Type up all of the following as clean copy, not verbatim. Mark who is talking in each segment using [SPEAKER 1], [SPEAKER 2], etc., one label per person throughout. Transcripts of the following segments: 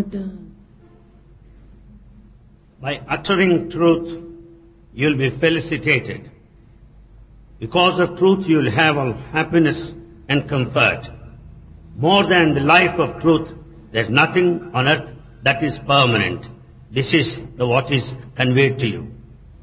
[SPEAKER 1] మాట.
[SPEAKER 2] By uttering truth, you'll be felicitated. Because of truth, you'll have all happiness and comfort. More than the life of truth, there's nothing on earth that is permanent. This is what is conveyed to you.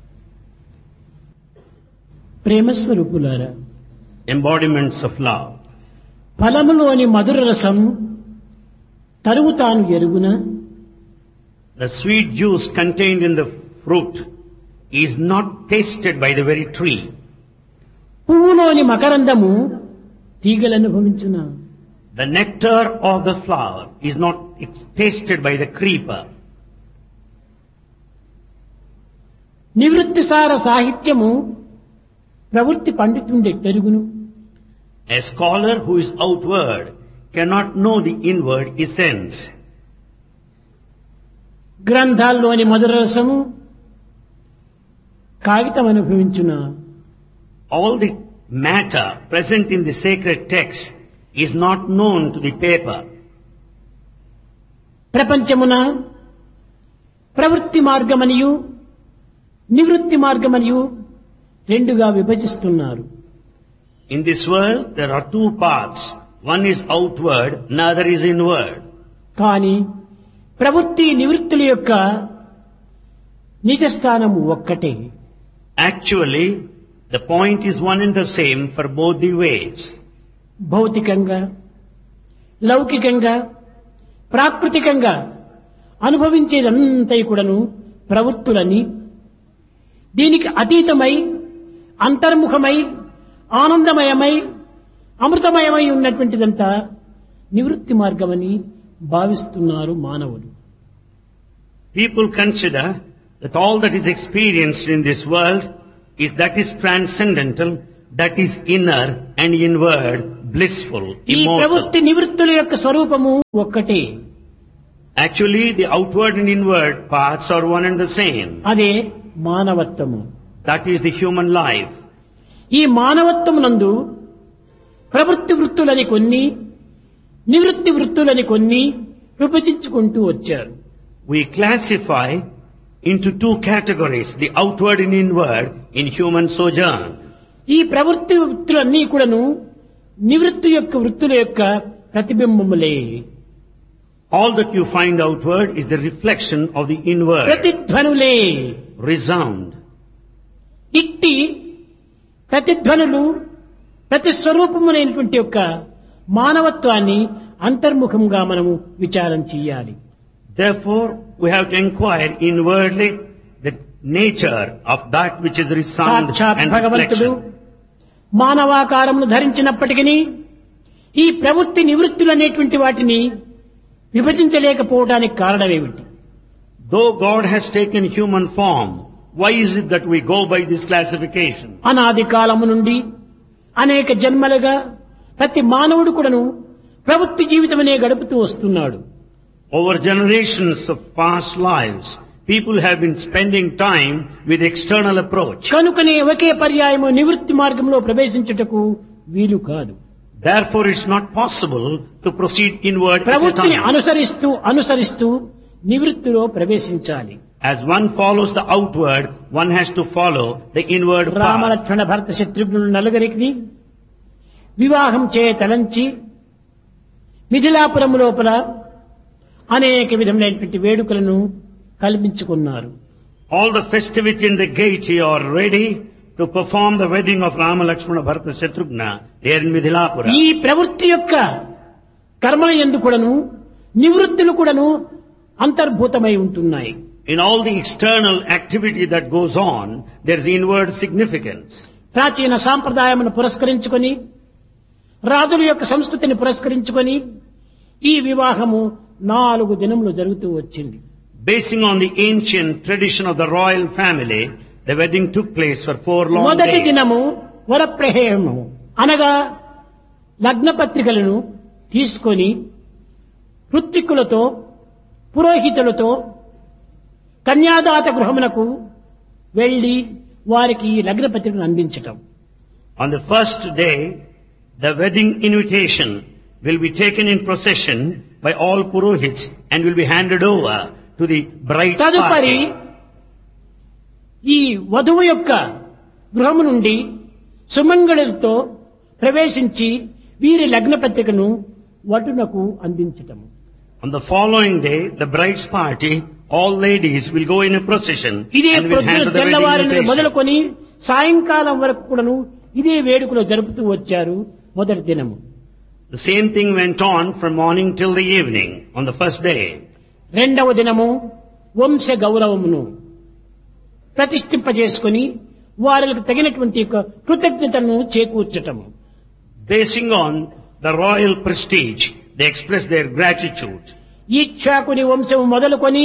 [SPEAKER 1] ప్రేమస్వరూపులారా,
[SPEAKER 2] Embodiments of love.
[SPEAKER 1] ఫలములోని మధుర రసం తరువు తాను ఎరుగున.
[SPEAKER 2] The sweet juice contained in the fruit is not tasted by the very tree.
[SPEAKER 1] పువ్వులోని మకరందము తీగలు అనుభవించున.
[SPEAKER 2] The nectar of the flower is not tasted by the creeper.
[SPEAKER 1] నివృత్తిసార సాహిత్యము ప్రవృత్తి పండితుండే పెరుగును.
[SPEAKER 2] A scholar who is outward cannot know the inward essence.
[SPEAKER 1] గ్రంథాల్లోని మధుర రసము కాగితం అనుభవించున.
[SPEAKER 2] All the matter present in the sacred text is not known to the paper.
[SPEAKER 1] ప్రపంచమున ప్రవృత్తి మార్గమనియు నివృత్తి మార్గమనియు రెండుగా విభజిస్తున్నారు.
[SPEAKER 2] In this world there are two paths. One is outward, another is inward.
[SPEAKER 1] కానీ ప్రవృత్తి నివృత్తుల యొక్క నిజస్థానము ఒక్కటే.
[SPEAKER 2] Actually, the point is one and the same for both the ways.
[SPEAKER 1] భౌతికంగా లౌకికంగా ప్రాకృతికంగా అనుభవించేదంతా కూడాను ప్రవృత్తులని, దీనికి అతీతమై అంతర్ముఖమై ఆనందమయమై అమృతమయమై ఉన్నటువంటిదంతా నివృత్తి మార్గమని భావిస్తున్నారు మానవులు.
[SPEAKER 2] People consider that all that is experienced in this world is transcendental, that is inner and inward, blissful,
[SPEAKER 1] ఈ
[SPEAKER 2] immortal.
[SPEAKER 1] ప్రవృత్తి నివృత్తుల యొక్క స్వరూపము ఒక్కటే.
[SPEAKER 2] Actually, the outward and inward paths are one and the same.
[SPEAKER 1] అదే మానవత్వము.
[SPEAKER 2] That is the human life.
[SPEAKER 1] ఈ మానవత్వమునందు ప్రవృత్తి వృత్తులని కొన్ని, నివృత్తి వృత్తులని కొన్ని విభజించుకుంటూ వచ్చారు.
[SPEAKER 2] We classify into two categories, the outward and inward, in human sojourn.
[SPEAKER 1] ఈ ప్రవృత్తి వృత్తులన్నీ కూడాను నివృత్తి యొక్క వృత్తుల యొక్క ప్రతిబింబములే.
[SPEAKER 2] All that you find outward is the reflection of the inward.
[SPEAKER 1] ప్రతిధ్వనులే.
[SPEAKER 2] Resound.
[SPEAKER 1] ఇట్టి ప్రతిధ్వనులు ప్రతిస్వరూపములైనటువంటి యొక్క మానవత్వాన్ని అంతర్ముఖంగా మనము విచారం చెయ్యాలి.
[SPEAKER 2] Therefore, we have to inquire inwardly the nature of that which is resound
[SPEAKER 1] సాక్షాత్
[SPEAKER 2] and
[SPEAKER 1] భగవంతుడు
[SPEAKER 2] reflection.
[SPEAKER 1] మానవాకారమును ధరించినప్పటికీ ఈ ప్రవృత్తి నివృత్తులు అనేటువంటి వాటిని విభజించలేకపోవడానికి కారణమేమిటి?
[SPEAKER 2] Though God has taken human form, why is it that we go by this classification?
[SPEAKER 1] అనాది కాలము నుండి అనేక జన్మలుగా ప్రతి మానవుడు కూడాను ప్రవృత్తి జీవితమనే గడుపుతూ వస్తున్నాడు.
[SPEAKER 2] Over generations of past lives, people have been spending time with external approach.
[SPEAKER 1] కనుకనే ఒకే పర్యాయము నివృత్తి మార్గంలో ప్రవేశించుటకు వీలు కాదు.
[SPEAKER 2] Therefore, it's not possible to proceed inward at a
[SPEAKER 1] ప్రవృత్తిని
[SPEAKER 2] time.
[SPEAKER 1] అనుసరిస్తూ నివృత్తిలో ప్రవేశించాలి.
[SPEAKER 2] As one follows the outward, one has to follow the inward path.
[SPEAKER 1] Ramalakshmana భరత శత్రుఘ్నులు నలుగురికి వివాహం తలంచి మిథిలాపురం లోపల అనేక విధములైనటువంటి వేడుకలను కల్పించుకున్నారు.
[SPEAKER 2] All the festivity and the gaiety are ready to perform the wedding of Rama, Lakshmana, Bharata, Shatrughna there in Midhilapura.
[SPEAKER 1] ఈ ప్రవృత్తి యొక్క కర్మల యందు కూడాను నివృత్తులు కూడాను అంతర్భూతమై ఉంటున్నాయి.
[SPEAKER 2] In all the external activity that goes on, there is inward significance.
[SPEAKER 1] ప్రాచీన సాంప్రదాయమును పురస్కరించుకొని రాజుల యొక్క సంస్కృతిని పురస్కరించుకొని ఈ వివాహము 4 దినములు జరుగుతూ వచ్చింది.
[SPEAKER 2] Basing on the ancient tradition of the royal family, the wedding took place for 4 long
[SPEAKER 1] మొదటి
[SPEAKER 2] days.
[SPEAKER 1] దినము వరప్రహేయము అనగా లగ్న పత్రికలను తీసుకొని ఋత్విక్కులతో పురోహితులతో కన్యాదాత గృహమునకు వెళ్లి వారికి ఈ లగ్న పత్రికను అందించటం.
[SPEAKER 2] On the first day, the wedding invitation will be taken in procession by all Purohits and will be handed over to the bride's
[SPEAKER 1] తదుపరి
[SPEAKER 2] party.
[SPEAKER 1] ఈ వధువు యొక్క గృహము నుండి సుమంగళులతో ప్రవేశించి వీరి లగ్న పత్రికను వటునకు అందించటము.
[SPEAKER 2] On the following day, the bride's party, all ladies will go in a procession
[SPEAKER 1] ఇదే
[SPEAKER 2] and will
[SPEAKER 1] ప్రొద్దున
[SPEAKER 2] hand the wedding
[SPEAKER 1] తెల్లవారి
[SPEAKER 2] invitation.
[SPEAKER 1] మొదలుకొని సాయంకాలం వరకు కూడాను ఇదే వేడుకలో జరుపుతూ వచ్చారు మొదటి దినము.
[SPEAKER 2] The same thing went on from morning till the evening on the first day.
[SPEAKER 1] రెండవ దినము వంశ గౌరవమును ప్రతిష్ఠింపజేసుకుని వారికి తగినటువంటి కృతజ్ఞతను చేకూర్చటము.
[SPEAKER 2] Basing on the royal prestige, they express their gratitude.
[SPEAKER 1] ఈక్షాకుని వంశము మొదలుకొని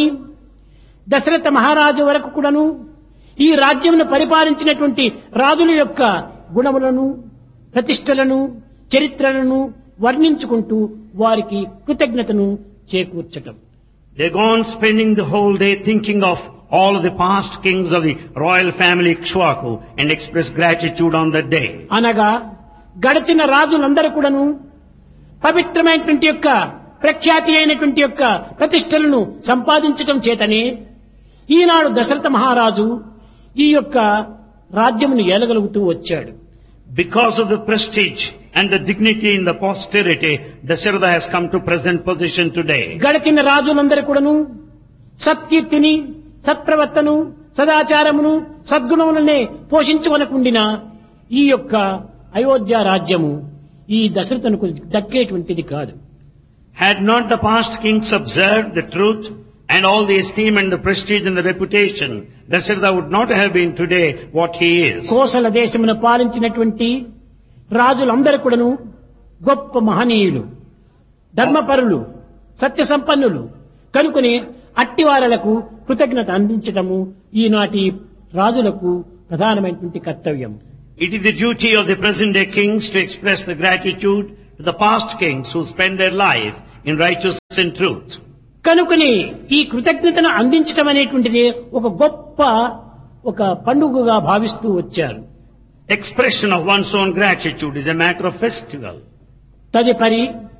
[SPEAKER 1] దశరథ మహారాజు వరకు కూడాను ఈ రాజ్యమును పరిపాలించినటువంటి రాజుల యొక్క గుణములను, ప్రతిష్టలను, చరిత్రలను వర్ణించుకుంటూ వారికి కృతజ్ఞతను చేకూర్చటం.
[SPEAKER 2] They're gone spending the whole day thinking of all of the past kings of the royal family Ikshwaku and express gratitude on that day.
[SPEAKER 1] అనగా గడిచిన రాజులందరూ కూడాను పవిత్రమైనటువంటి యొక్క ప్రఖ్యాతి అయినటువంటి యొక్క ప్రతిష్టలను సంపాదించటం చేతనే ఈనాడు దశరథ మహారాజు ఈ యొక్క రాజ్యమును ఏలగలుగుతూ వచ్చాడు.
[SPEAKER 2] Because of the prestige and the dignity in the posterity, Dasharatha has come to present position today.
[SPEAKER 1] గడిచిన రాజులందరూ కూడాను సత్కీర్తిని, సత్ప్రవర్తను, సదాచారమును, సద్గుణములనే పోషించుకొనకుండిన ఈ యొక్క అయోధ్య రాజ్యము ఈ దశరథునకు దక్కేటువంటిది కాదు.
[SPEAKER 2] Had not the past kings observed the truth and all the esteem and the prestige and the reputation, Dasharatha would not have been today what he is.
[SPEAKER 1] Kosala దేశమును పాలించినటువంటి రాజులందరూ కూడాను గొప్ప మహనీయులు, ధర్మపరులు, సత్య సంపన్నులు కనుకొని అట్టివారలకు కృతజ్ఞత అందించటము ఈనాటి రాజులకు ప్రధానమైనటువంటి కర్తవ్యం.
[SPEAKER 2] It is the duty of the present day kings to express the gratitude to the past kings who spent their life in righteousness and truth.
[SPEAKER 1] కనుకొని ఈ కృతజ్ఞతను అందించటం అనేటువంటిది ఒక గొప్ప ఒక పండుగగా భావిస్తూ వచ్చారు.
[SPEAKER 2] Expression of one's own gratitude is a matter of festival.
[SPEAKER 1] తదుపరి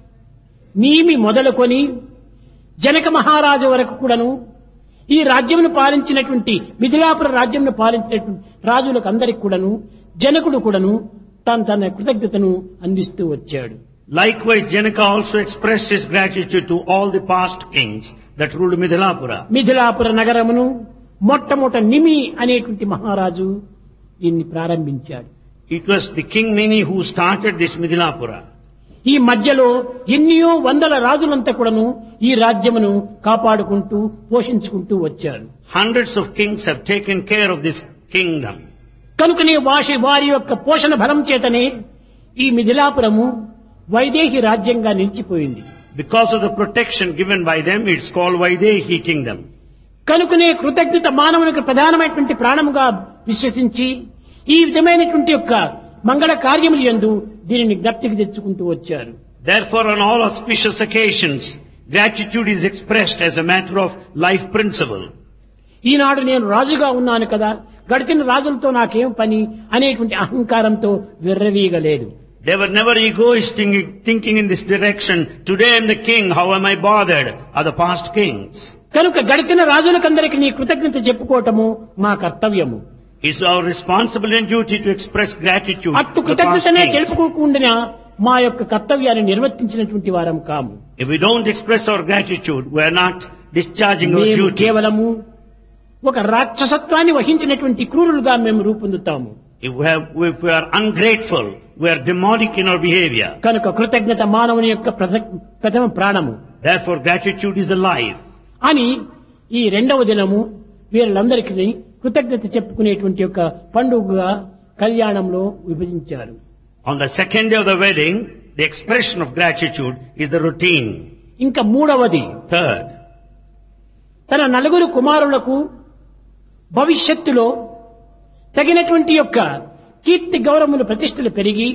[SPEAKER 1] నీమి మొదలుకొని జనక మహారాజు వరకు కూడాను ఈ రాజ్యమును పాలించినటువంటి మిథిలాపుర రాజ్యమును పాలించినటువంటి రాజులకు అందరికి కూడాను జనకుడు కూడాను తన కృతజ్ఞతను అందిస్తూ వచ్చాడు.
[SPEAKER 2] Likewise, Janaka also expressed his gratitude to all the past kings that ruled Midhilapura.
[SPEAKER 1] Mithilapura నగరమును మొట్టమొదట నిమి అనేటువంటి మహారాజు దీన్ని ప్రారంభించాడు.
[SPEAKER 2] It was the King Mini who started this Midhilapura.
[SPEAKER 1] ఈ మధ్యలో ఎన్నో వందల రాజులంతా కూడాను ఈ రాజ్యమును కాపాడుకుంటూ పోషించుకుంటూ వచ్చారు.
[SPEAKER 2] Hundreds of kings have taken care of this kingdom.
[SPEAKER 1] కనుకనే వారి యొక్క పోషణ బలం చేతనే ఈ మిథిలాపురము వైదేహి రాజ్యంగా నిలిచిపోయింది.
[SPEAKER 2] Because of the protection given by them, it's called Vaidehi kingdom.
[SPEAKER 1] కనుకనే కృతజ్ఞత మానవునికి ప్రధానమైనటువంటి ప్రాణముగా విశ్వసించి ఈ విధమైనటువంటి యొక్క మంగళ కార్యములు యందు దీనిని జ్ఞప్తికి తెచ్చుకుంటూ వచ్చారు.
[SPEAKER 2] Therefore, on all auspicious occasions, gratitude is expressed as a matter of life principle.
[SPEAKER 1] ఈనాడు నేను రాజుగా ఉన్నాను కదా, గడిచిన రాజులతో నాకేం పని అనేటువంటి అహంకారంతో విర్రవీగలేదు.
[SPEAKER 2] They were never egoistic thinking in this direction. Today I am the king, how am I bothered? Are the past kings.
[SPEAKER 1] కనుక గడిచిన రాజులకందరికీ నీ కృతజ్ఞత చెప్పుకోవటము మా కర్తవ్యము.
[SPEAKER 2] It's our responsibility and duty to express gratitude
[SPEAKER 1] అట్టు
[SPEAKER 2] to the past
[SPEAKER 1] కృతజ్ఞతనే
[SPEAKER 2] kings.
[SPEAKER 1] తెలుపుకోకుండా మా యొక్క కర్తవ్యాన్ని నిర్వర్తించినటువంటి వారం కాము.
[SPEAKER 2] If we don't express our gratitude, we are not discharging our
[SPEAKER 1] మేము
[SPEAKER 2] duty.
[SPEAKER 1] కేవలము ఒక రాక్షసత్వాన్ని వహించినటువంటి క్రూరులుగా మేము రూపొందుతాము.
[SPEAKER 2] If we are ungrateful, we are demonic in our behavior.
[SPEAKER 1] కనుక కృతజ్ఞత మానవుని యొక్క ప్రథమ ప్రాణము.
[SPEAKER 2] Therefore, gratitude is the life.
[SPEAKER 1] అని ఈ రెండవ దినము వీళ్ళందరికీ కృతజ్ఞత చెప్పుకునేటువంటి యొక్క పండుగగా కళ్యాణంలో విభజించారు.
[SPEAKER 2] On the second day of the wedding, the expression of gratitude is the routine.
[SPEAKER 1] ఇంకా మూడవది
[SPEAKER 2] Third,
[SPEAKER 1] తన నలుగురు కుమారులకు భవిష్యత్తులో తగినటువంటి యొక్క కీర్తి గౌరవములు ప్రతిష్టలు పెరిగి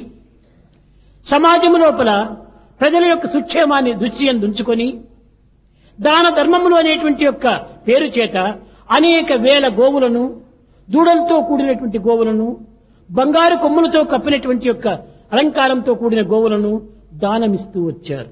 [SPEAKER 1] సమాజము లోపల ప్రజల యొక్క సుక్షేమాన్ని దృష్టిని ఉంచుకొని దాన ధర్మములు అనేటువంటి యొక్క పేరు చేత అనేక వేల గోవులను, దూడలతో కూడినటువంటి గోవులను, బంగారు కొమ్ములతో కప్పినటువంటి యొక్క అలంకారంతో కూడిన గోవులను దానమిస్తూ వచ్చారు.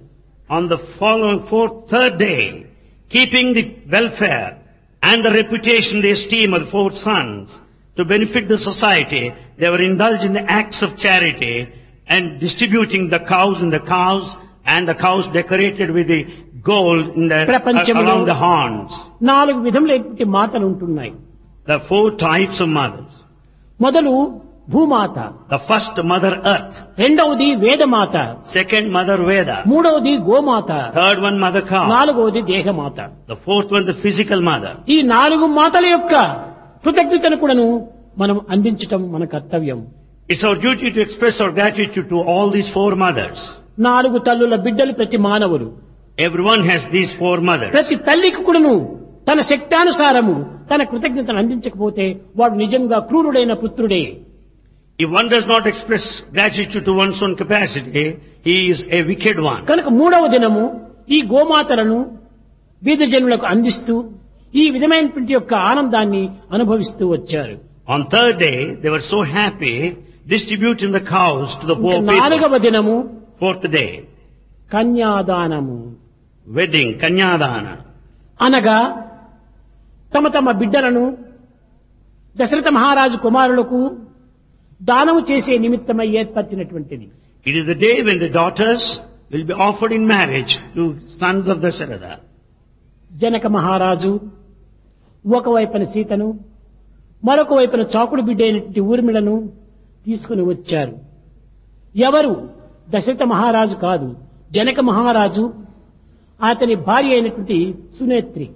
[SPEAKER 2] On the following third day, keeping the welfare and the reputation, the esteem of the 4 sons to benefit the society, they were indulged in the acts of charity and distributing the cows and the calves and the cows decorated with the gold in the, around the horns.
[SPEAKER 1] 4 విధములైనటువంటి మాతలు ఉంటున్నాయి.
[SPEAKER 2] There are 4 types of mothers.
[SPEAKER 1] మొదలు భూమాత,
[SPEAKER 2] The first mother earth,
[SPEAKER 1] రెండవది వేదమాత,
[SPEAKER 2] second mother Veda,
[SPEAKER 1] మూడవది గోమాత,
[SPEAKER 2] third one mother cow,
[SPEAKER 1] నాలుగవది దేహమాత.
[SPEAKER 2] the fourth one the physical mother.
[SPEAKER 1] ఈ 4 మాతల యొక్క కృతజ్ఞతను కూడాను మనం అందించటం మన కర్తవ్యం.
[SPEAKER 2] It's our duty to express our gratitude to all these 4 mothers.
[SPEAKER 1] 4 తల్లుల బిడ్డలు ప్రతి మానవులు.
[SPEAKER 2] Everyone has these 4 mothers.
[SPEAKER 1] ప్రతి తల్లికి కూడాను తన శక్తానుసారము తన కృతజ్ఞతను అందించకపోతే వాడు నిజంగా క్రూరుడైన పుత్రుడే.
[SPEAKER 2] If one does not express gratitude to one's own capacity, he is a wicked one.
[SPEAKER 1] కనుక 3వ దినము ఈ గోమాతలను బీద జనులకు అందిస్తూ ఈ విధమైనటువంటి యొక్క ఆనందాన్ని అనుభవిస్తూ వచ్చారు.
[SPEAKER 2] On 3rd day, they were so happy distributing the cows to the poor people.
[SPEAKER 1] 4వ దినము
[SPEAKER 2] 4th day,
[SPEAKER 1] కన్యాదానము,
[SPEAKER 2] wedding, kanyadana.
[SPEAKER 1] అనగా తమ తమ బిడ్డలను దశరథ మహారాజు కుమారులకు దానము చేసే నిమిత్తమై ఏర్పరిచినటువంటిది.
[SPEAKER 2] It is the day when the daughters will be offered in marriage to sons of Dasharatha.
[SPEAKER 1] Janaka మహారాజు ఒకవైపున సీతను మరొక వైపున చాకుడు బిడ్డ అయినటువంటి ఊర్మిళను తీసుకుని వచ్చారు. ఎవరు? దశరథ మహారాజు కాదు, జనక మహారాజు అతని భార్య అయినటువంటి సునేత్రి.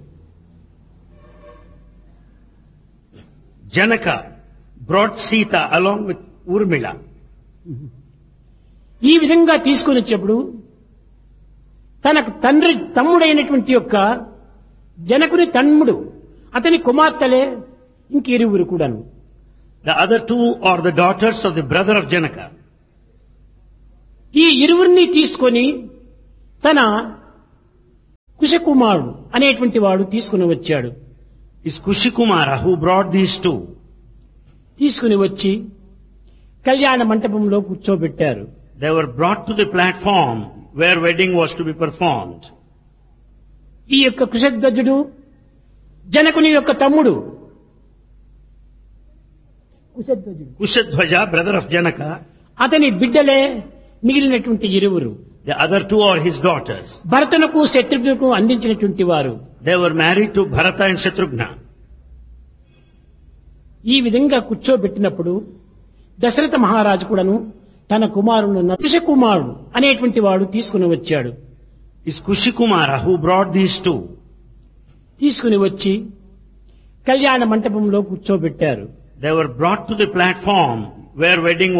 [SPEAKER 2] Janaka brought Sita along with Urmila.
[SPEAKER 1] ఈ విధంగా తీసుకుని వచ్చేప్పుడు తనకు తమ్ముడైనటువంటి యొక్క జనకుని తమ్ముడు అతని కుమార్తెలే ఇంకిరువురు కూడాను.
[SPEAKER 2] The other 2 are the daughters of the brother of Janaka.
[SPEAKER 1] ఈ ఇరువురిని తీసుకొని తన కుశకుమారుడు అనేటువంటి వాడు తీసుకుని వచ్చాడు.
[SPEAKER 2] Is Kushikumara who brought these 2.
[SPEAKER 1] తీసుకుని వచ్చి కళ్యాణ మంటపంలో కూర్చోబెట్టారు.
[SPEAKER 2] They were brought to the platform where wedding was to be performed.
[SPEAKER 1] ఈ యొక్క కుశధ్వజుడు జనకుని యొక్క తమ్ముడు
[SPEAKER 2] Kushadhwaja, brother of Janaka.
[SPEAKER 1] అతని బిడ్డలే మిగిలినటువంటి ఇరువురు.
[SPEAKER 2] The other 2 are his daughters.
[SPEAKER 1] భరతునకు శత్రుఘ్నకు అందించినటువంటి వారు.
[SPEAKER 2] They were married to Bharata and Shatrughna.
[SPEAKER 1] ఈ విధంగా కూర్చోబెట్టినప్పుడు దశరథ మహారాజు కూడాను తన కుమారుడు కుశకుమారుడు అనేటువంటి వాడు తీసుకుని వచ్చాడు.
[SPEAKER 2] Is Kushikumara who brought these 2.
[SPEAKER 1] తీసుకుని వచ్చి కళ్యాణ మంటపంలో కూర్చోబెట్టారు.
[SPEAKER 2] They were brought to the platform where wedding